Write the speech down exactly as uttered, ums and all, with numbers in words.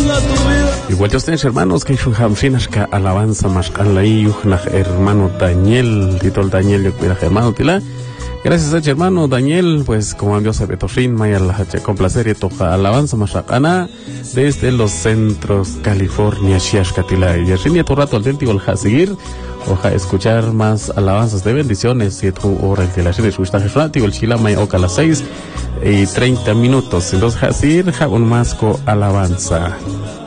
Igual ustedes hermanos que son hamshinas que alabanza más canlaí hermano Daniel, titol Daniel yo cuida hermano tila. Gracias a hermano Daniel, pues como envió a Betoshin, Maya la con placer y toca alabanza más acana desde los centros California, Xiaxcatila y Yashin tu rato al dente igual a seguir o a escuchar más alabanzas de bendiciones y tu hora que la serie gusta Jesús igual Chila Maya Oca a las seis y treinta minutos. Entonces a seguir un masco alabanza.